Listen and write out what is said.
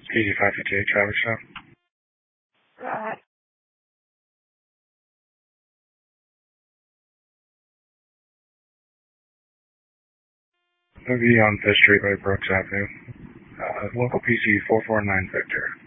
KG558 traffic stop. It'll be on Fifth Street by Brooks Avenue. Local PC 449 Victor.